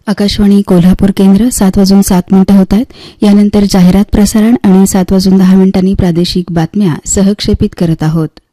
आकाशवाणी कोल्हापूर केंद्र 7:07 होत आहेत. यानंतर जाहिरात प्रसारण आणि 7:10 प्रादेशिक बातम्या सहक्षेपित करत आहोत.